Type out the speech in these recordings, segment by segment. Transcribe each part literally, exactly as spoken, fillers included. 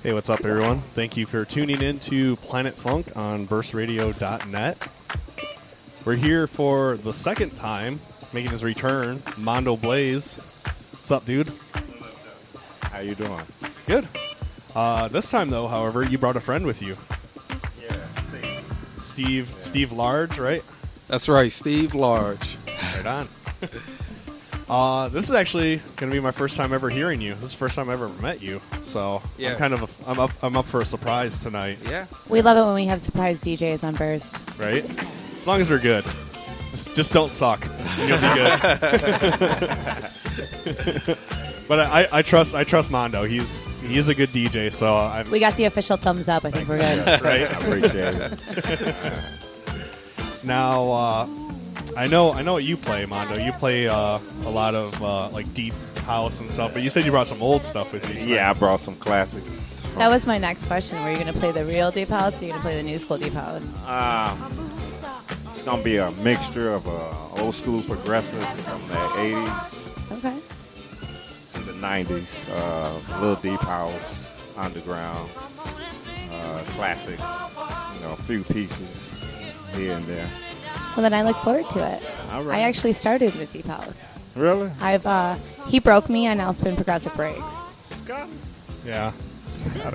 Hey, what's up, everyone? Thank you for tuning in to Planet Funk on burst radio dot net. We're here for the second time, making his return, Mondo Blaze. What's up, dude? How you doing? Good. Uh, this time, though, however, you brought a friend with you. Yeah, Steve. Steve, Yeah. Steve Large, right? That's right, Steve Large. Right on. uh, this is actually going to be my first time ever hearing you. This is the first time I ever met you. So Yes. I'm kind of a, I'm up I'm up for a surprise tonight, Yeah. We love it when we have surprise D Js on Burst. right? As long as they're good. Just, just don't suck. and You'll be good. But I, I trust I trust Mondo. He's he is a good D J. So I'm We got the official thumbs up. I think we're good. right. I appreciate it. Now, uh, I know I know what you play, Mondo. You play uh, a lot of uh, like deep house and stuff, but you said you brought some old stuff with you. Yeah, I brought some classics. From, That was my next question. Were you going to play the real deep house or are you going to play the new school deep house? Um, it's gonna be a mixture of uh, old school progressive from the eighties Okay. to the nineties, uh, little deep house, underground, uh, classic. You know, a few pieces here and there. Well, then I look forward to it. All right. I actually started with deep house. Really? I've uh, he broke me. I now spin progressive breaks. Scott? Yeah. Scott.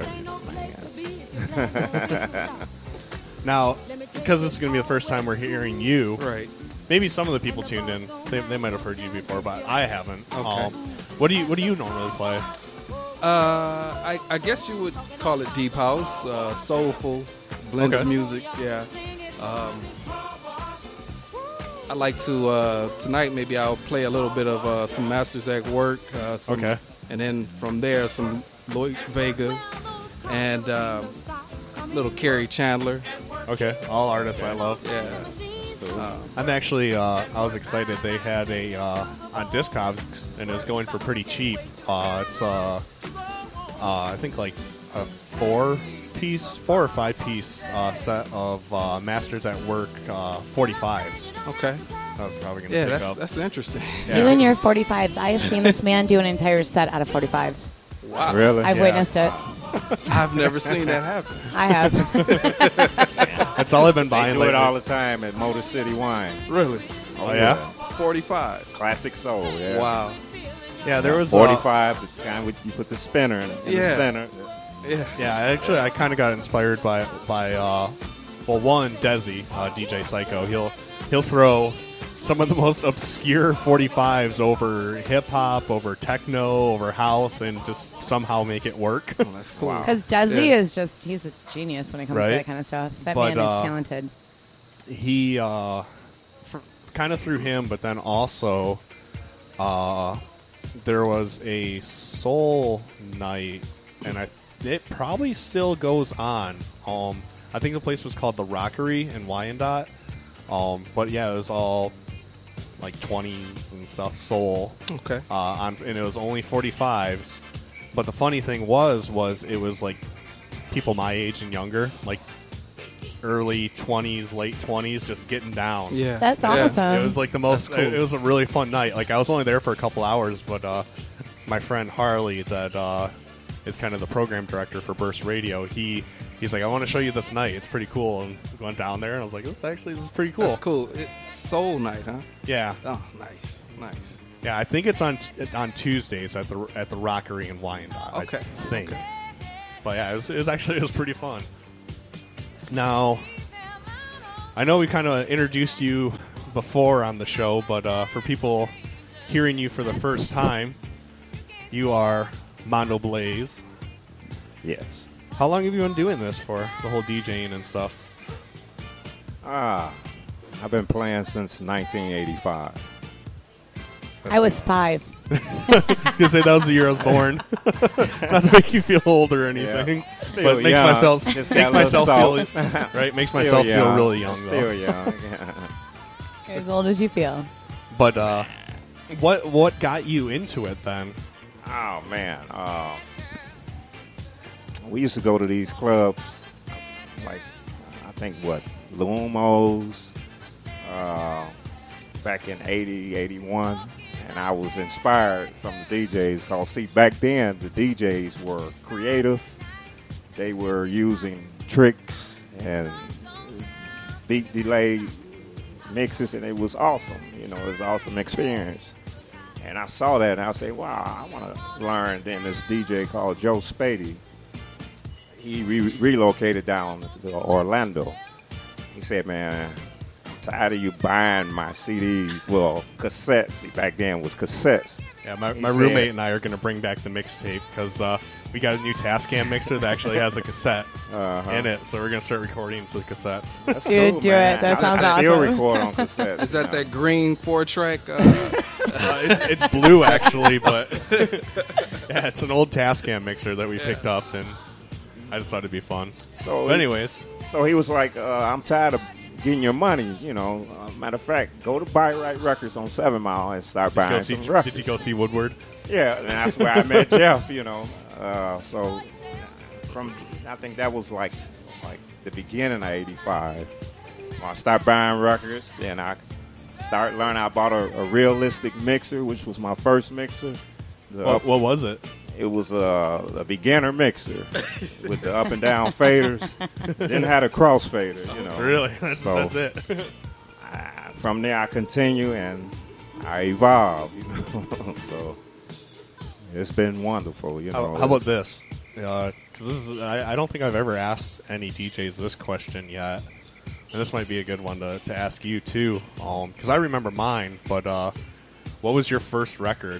Now, because this is going to be the first time we're hearing you, Right. maybe some of the people tuned in, they, they might have heard you before, but I haven't. Okay. Um, what do you What do you normally play? Uh, I, I guess you would call it deep house, uh, soulful, blend Okay. of music. Yeah. Um, I like to uh, tonight. Maybe I'll play a little bit of uh, some Masters at Work. Uh, some, Okay. And then from there, some Lloyd Vega and um, little Kerry Chandler. Okay, all artists I love. Yeah. Um, I'm actually, uh, I was excited. They had a uh, on Discogs, and it was going for pretty cheap. Uh, it's, uh, uh, I think, like a four-piece, four or five-piece uh, set of uh, Masters at Work uh, forty-fives. okay. I was probably gonna Yeah, pick that's up. that's interesting. Yeah. You and your forty-fives. I have seen this man do an entire set out of forty-fives. Wow. Really? I've Yeah. witnessed it. I've never seen that happen. I have. That's all I've been They buying do lately. it all the time at Motor City Wine. Really? Oh, yeah? forty-fives. Classic soul, yeah. Wow. Yeah, there was uh, forty-five, the kind with you put the spinner in, in the Yeah. center. Yeah. Yeah, actually, I kind of got inspired by by uh, well, one Desi, uh, D J Psycho. He'll he'll throw some of the most obscure forty-fives over hip hop, over techno, over house, and just somehow make it work. Oh, that's cool. Because Desi Yeah. is just, he's a genius when it comes Right. to that kind of stuff. That But, man is uh, talented. he uh, kind of through him, but then also uh, there was a soul night, and I it probably still goes on. Um, I think the place was called the Rockery in Wyandotte. Um, but yeah, it was all like twenties and stuff, soul. Okay. Uh, on, and it was only forty-fives. But the funny thing was, was it was like people my age and younger, like early twenties, late twenties, just getting down. Yeah. That's Yeah. awesome. It was like the most. That's cool. It, it was a really fun night. Like I was only there for a couple hours, but uh, my friend Harley, that uh, is kind of the program director for Burst Radio, he he's like, I want to show you this night. It's pretty cool. And we went down there, and I was like, this actually this is pretty cool. That's cool. It's Soul Night, huh? Yeah, Oh, nice. Nice. yeah. I think it's on on Tuesdays at the at the Rockery in Wyandotte. Okay. I think. Okay. But yeah, it was, it was actually it was pretty fun. Now, I know we kind of introduced you before on the show, but uh, for people hearing you for the first time, you are Mondo Blaze. Yes. How long have you been doing this for, the whole DJing and stuff? Ah, I've been playing since nineteen eighty-five. I was five. I was gonna say that was the year I was born. Not to make you feel old or anything, Yeah. Still but it makes young. myself Just got makes a myself little feel salt. right. Makes Still myself feel young. really young though. Still young. You're as old as you feel. But uh, what what got you into it then? Oh man, uh, we used to go to these clubs, like I think what Lumos, uh, back in eighty, eighty-one, and I was inspired from the D Js. Cause see, back then the D Js were creative, they were using tricks and beat delay mixes, and it was awesome. You know, it was an awesome experience. And I saw that, and I said, wow, I want to learn. Then this D J called Joe Spady, he re- relocated down to Orlando. He said, man, I'm tired of you buying my C Ds. Well, cassettes. Back then was cassettes. Yeah, my, He my said- roommate and I are going to bring back the mixtape because uh, we got a new Tascam mixer that actually has a cassette Uh-huh. in it, so we're going to start recording to the cassettes. That's Dude, do man. it. That I- sounds I still awesome. record on cassette. Is that that green four track? Uh, Uh, it's, it's blue actually, but yeah, it's an old Tascam mixer that we picked up, and I just thought it'd be fun. So, But anyways, so he was like, uh, I'm tired of getting your money, you know. Uh, matter of fact, go to Buy Right Records on Seven Mile and start did you, go buying see, some records. did you go see Woodward? Yeah, and that's where I met Jeff, you know. Uh, so from, I think that was like like the beginning of eighty-five. So I started buying records, then I started learning. I bought a, a realistic mixer, which was my first mixer. The What, up- what was it? It was a, a beginner mixer with the up and down faders. Then had a crossfader, you know. Really? That's, So- that's it. I- from there, I continue and I evolve, you know. So it's been wonderful, you know. How, how about this? Because this is, I, I don't think I've ever asked any D Js this question yet, and this might be a good one to, to ask you too. Um, because I remember mine, but uh, what was your first record?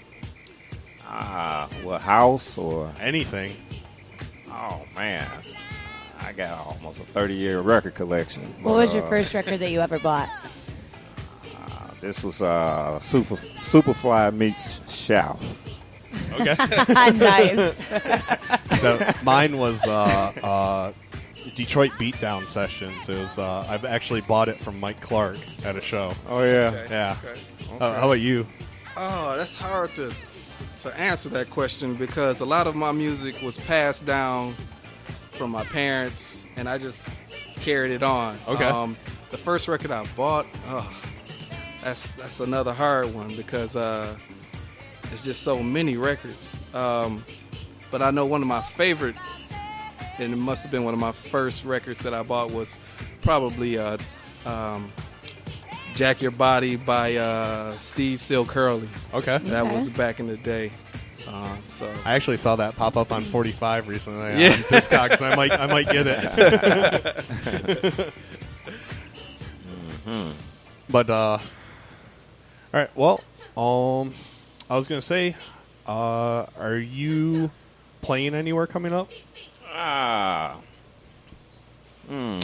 Uh, what, house or? Anything? Oh, man. I got almost a thirty-year record collection. What But, was your uh, first record that you ever bought? uh, this was uh, Super Superfly meets Shout. Okay. Nice. So mine was uh, uh, Detroit Beatdown Sessions. It was. Uh, I've actually bought it from Mike Clark at a show. Oh, yeah. Yeah. Okay. Uh, how about you? Oh, that's hard to to answer that question because a lot of my music was passed down from my parents, and I just carried it on. Okay. Um, the first record I bought, oh, that's that's another hard one because uh, it's just so many records. Um, but I know one of my favorite, and it must have been one of my first records that I bought was probably uh, um, Jack Your Body by uh, Steve Silk Hurley. Okay. That Okay. was back in the day. Um, so I actually saw that pop up on forty-five recently Yeah. on Discogs. I might, I might get it. But uh, all right. Well, um, I was gonna say, uh, are you playing anywhere coming up? Ah. Hmm.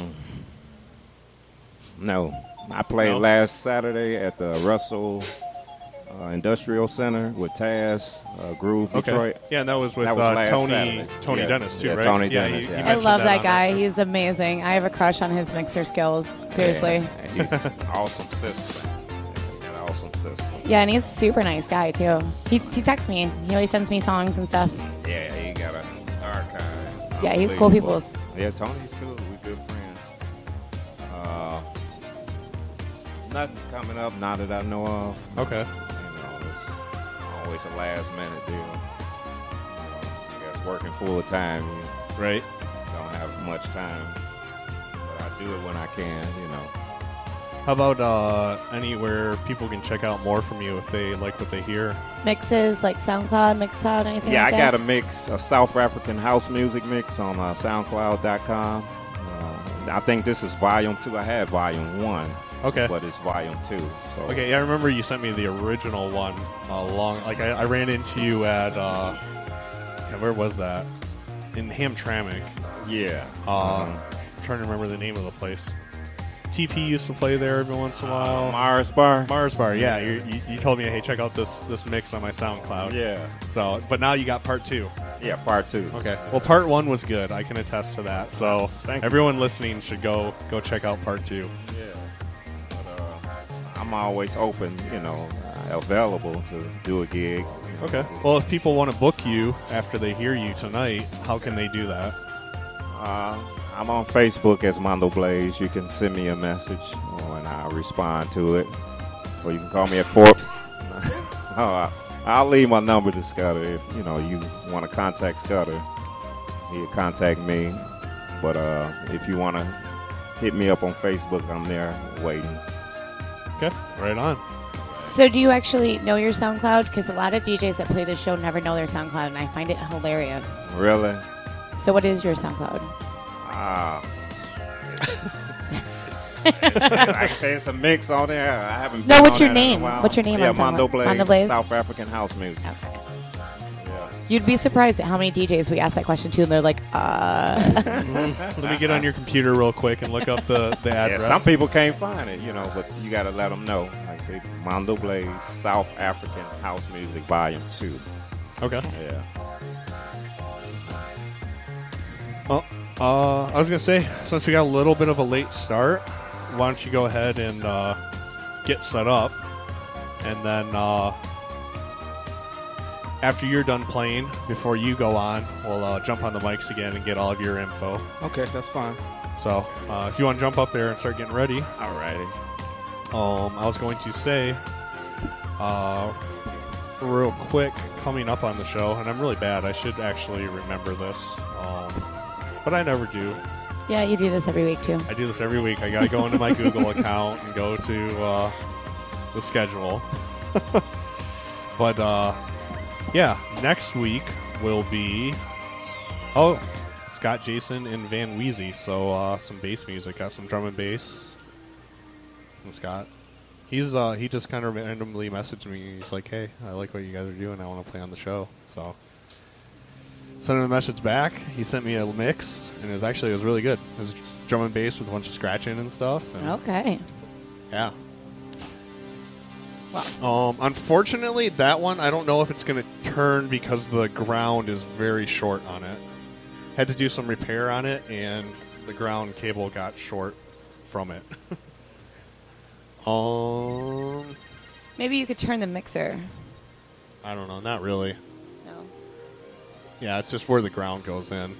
No. I played No? last Saturday at the Russell uh, Industrial Center with Taz, uh, Groove Okay. Detroit. Yeah, and that was with That was uh, last Tony Saturday. Tony Yeah. Dennis too, Yeah, right? Tony yeah, Dennis, you- yeah. you I mentioned love that that on guy. there. He's amazing. I have a crush on his mixer skills. Seriously. Yeah, he's awesome system. Got an awesome system. Yeah, and he's a super nice guy too. He he texts me. He always sends me songs and stuff. Yeah, he got an archive. Yeah, he's cool Unbelievable. peoples. Yeah, Tony's cool. We're good friends. Uh, nothing coming up now that I know of. Okay. You know, it's always a last minute deal. You know, I guess working full time, you Right. don't have much time. But I do it when I can, you know. How about uh, anywhere people can check out more from you if they like what they hear? Mixes like SoundCloud, Mixcloud, anything Yeah, like I that? got a mix, a South African house music mix on uh, SoundCloud dot com. Uh, I think this is volume two. I had volume one, Okay. but it's volume two. So Okay, yeah, I remember you sent me the original one uh, long. Like I, I ran into you at uh, yeah, where was that? In Hamtramck. yeah. Uh, Uh, I'm trying to remember the name of the place. T P used to play there every once in a while. Mars Bar. Mars Bar, yeah. You, you, you told me, hey, check out this this mix on my SoundCloud. Yeah, So, but now you got part two. yeah. Part two. Okay. Well, part one was good. I can attest to that. So, Thank you. everyone listening should go go check out part two. Yeah. But uh, I'm always open, you know, uh, available to do a gig. you know. Okay. Well, if people want to book you after they hear you tonight, how can they do that? Uh, I'm on Facebook as Mondo Blaze. You can send me a message, oh, and I'll respond to it. Or you can call me at four. oh, I'll leave my number to Scudder if you know you want to contact Scudder. he'll contact me. But uh, if you want to hit me up on Facebook, I'm there waiting. Okay, right on. So do you actually know your SoundCloud? Because a lot of D Js that play this show never know their SoundCloud, and I find it hilarious. Really? So what is your SoundCloud? Ah. Like I say, it's a mix on there. I haven't. No, been what's on your that in a name? while. What's your name Yeah, on Mondo SoundCloud? Blaze, Mondo Blaze? South African house music. Okay. Yeah. You'd be surprised at how many D Js we ask that question to, and they're like, uh. Let me get on your computer real quick and look up the, the Yeah, address. some people can't find it, you know, but you got to let them know. Like I say, Mondo Blaze, South African House Music, Volume two. Okay. Yeah. Well, uh, I was going to say, since we got a little bit of a late start, why don't you go ahead and uh, get set up, and then uh, after you're done playing, before you go on, we'll uh, jump on the mics again and get all of your info. Okay, that's fine. So uh, if you want to jump up there and start getting ready. Alrighty. Um, I was going to say, uh, real quick, coming up on the show, and I'm really bad. I should actually remember this, um, but I never do. Yeah, you do this every week, too. I do this every week. I got to go into my Google account and go to uh, the schedule. But, uh, yeah, next week will be, oh, Scott Jason and Van Weezy. So uh, some bass music. Got some drum and bass from Scott. He's uh, he just kind of randomly messaged me. He's like, hey, I like what you guys are doing. I want to play on the show. So sent him a message back. He sent me a mix, and it was actually it was really good. It was drum and bass with a bunch of scratching and stuff. And Okay. yeah. Um, unfortunately, that one, I don't know if it's going to turn because the ground is very short on it. Had to do some repair on it, and the ground cable got short from it. um, Maybe you could turn the mixer. I don't know. Not really. No. Yeah, it's just where the ground goes in.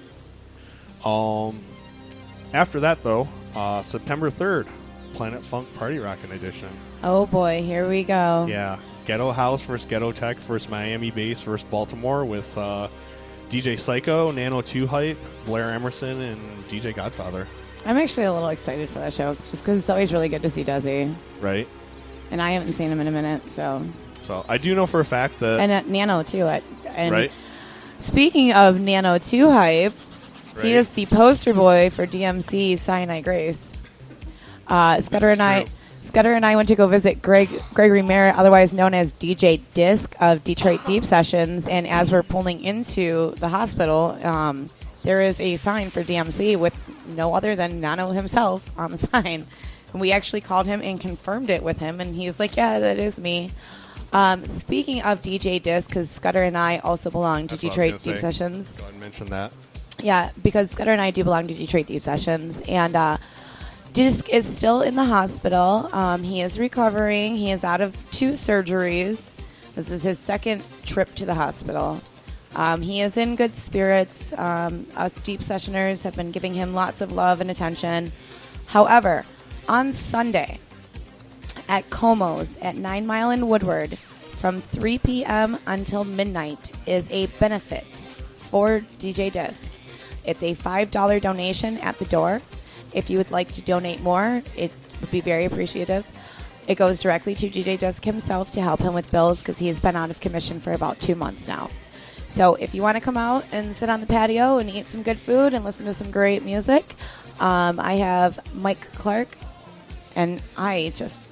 Um, after that, though, uh, September third, Planet Funk Party Rockin' Edition. Oh, boy. Here we go. Yeah, Ghetto House versus Ghetto Tech versus Miami Bass versus Baltimore with uh, D J Psycho, Nano two Hype, Blair Emerson, and D J Godfather. I'm actually a little excited for that show, just because it's always really good to see Desi. Right. And I haven't seen him in a minute, so. So I do know for a fact that. And uh, Nano, too. At, and right. Speaking of Nano two Hype, Right. he is the poster boy for D M C Cyanide Grace. Uh, Scudder and I. true. Scudder and I went to go visit Greg Gregory Merritt, otherwise known as D J Disc of Detroit Deep Sessions, and as we're pulling into the hospital, um, there is a sign for D M C with no other than Nano himself on the sign. And we actually called him and confirmed it with him, and he's like, yeah, that is me. Um, speaking of D J Disc, because Scudder and I also belong to That's what I Detroit was Deep gonna say. Sessions. Go ahead and mention that. Yeah, because Scudder and I do belong to Detroit Deep Sessions, and uh, Disc is still in the hospital. Um, he is recovering. He is out of two surgeries. This is his second trip to the hospital. Um, he is in good spirits. Um, us Deep Sessioners have been giving him lots of love and attention. However, on Sunday at Como's at Nine Mile and Woodward from three p.m. until midnight is a benefit for D J Disc. It's a five dollars donation at the door. If you would like to donate more, it would be very appreciative. It goes directly to D J Disc himself to help him with bills because he's been out of commission for about two months now. So if you want to come out and sit on the patio and eat some good food and listen to some great music, um, I have Mike Clark, and I just